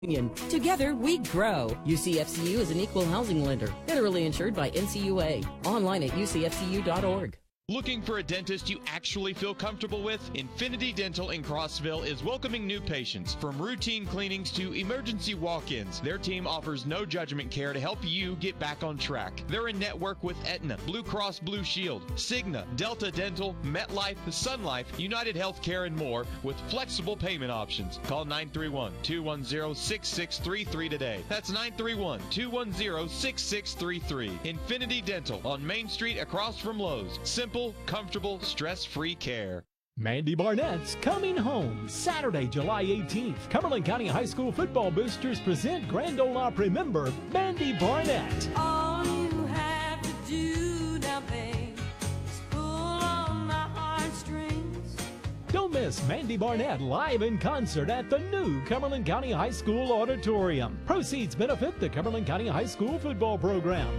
Union. Together, we grow. UCFCU is an equal housing lender, federally insured by NCUA. Online at ucfcu.org. Looking for a dentist you actually feel comfortable with? Infinity Dental in Crossville is welcoming new patients. From routine cleanings to emergency walk-ins, their team offers no judgment care to help you get back on track. They're in network with Aetna, Blue Cross Blue Shield, Cigna, Delta Dental, MetLife, Sun Life, United Healthcare, and more with flexible payment options. Call 931-210-6633 today. That's 931-210-6633. Infinity Dental on Main Street across from Lowe's. Simple, comfortable, stress-free care. Mandy Barnett's coming home Saturday, July 18th. Cumberland County High School football boosters present Grand Ole Opry member Mandy Barnett. All you have to do now, babe, is pull on my heartstrings. Don't miss Mandy Barnett live in concert at the new Cumberland County High School Auditorium. Proceeds benefit the Cumberland County High School football program.